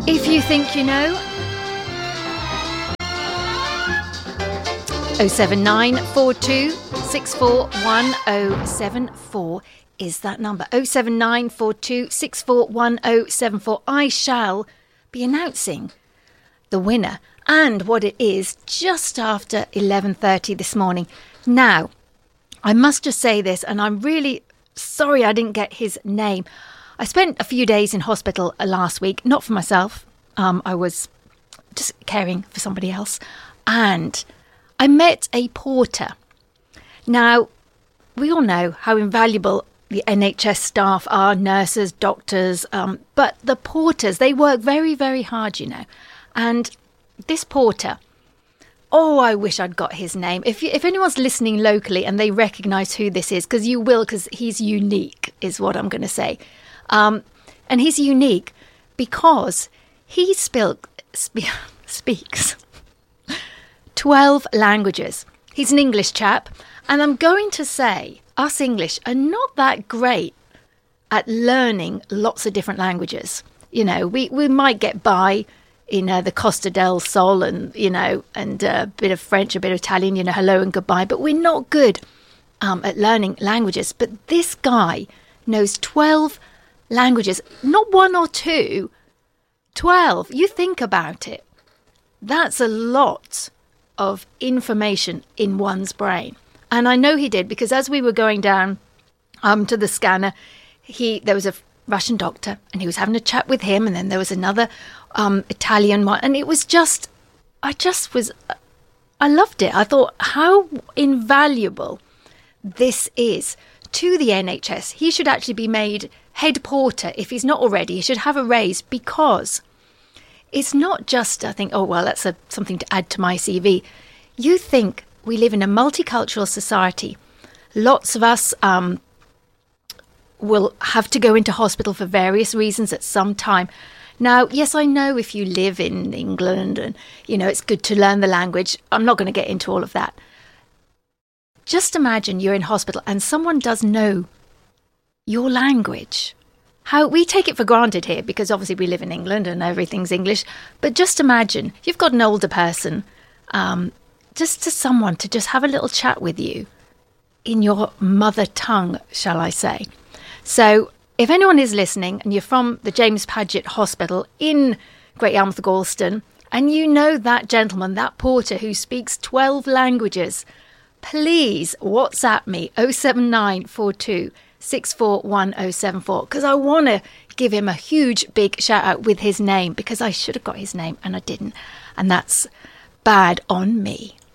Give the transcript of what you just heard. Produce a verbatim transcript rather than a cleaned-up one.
If you think you know, oh seven nine four two six four one oh seven four is that number. oh seven nine four two six four one oh seven four. I shall be announcing the winner and what it is just after eleven thirty this morning. Now, I must just say this, and I'm really sorry I didn't get his name. I spent a few days in hospital last week, not for myself. Um, I was just caring for somebody else. And I met a porter. Now, we all know how invaluable the N H S staff are, nurses, doctors, um, but the porters, they work very, very hard, you know. And this porter, oh, I wish I'd got his name. If you, if anyone's listening locally and they recognise who this is, because you will, because he's unique, is what I'm going to say. Um, and he's unique because he spil- spe- speaks twelve languages. He's an English chap. And I'm going to say us English are not that great at learning lots of different languages. You know, we, we might get by in uh, the Costa del Sol and, you know, and uh, a bit of French, a bit of Italian, you know, hello and goodbye. But we're not good um, at learning languages. But this guy knows twelve languages, not one or two, twelve. You think about it. That's a lot of information in one's brain. And I know he did, because as we were going down um, to the scanner, he there was a Russian doctor and he was having a chat with him. And then there was another um, Italian one. And it was just, I just was, I loved it. I thought how invaluable this is to the N H S. He should actually be made head porter if he's not already. He should have a raise, because it's not just, I think, oh, well, that's a, something to add to my C V. You think we live in a multicultural society. Lots of us um, will have to go into hospital for various reasons at some time. Now, yes, I know if you live in England and, you know, it's good to learn the language. I'm not going to get into all of that. Just imagine you're in hospital and someone does know your language. How we take it for granted here, because obviously we live in England and everything's English. But just imagine you've got an older person, um, just to someone to just have a little chat with you in your mother tongue, shall I say. So if anyone is listening and you're from the James Paget Hospital in Great Yarmouth, Galston, and you know that gentleman, that porter who speaks twelve languages, please WhatsApp me oh seven nine four two six four one oh seven four, because I want to give him a huge big shout out with his name, because I should have got his name and I didn't. And that's bad on me.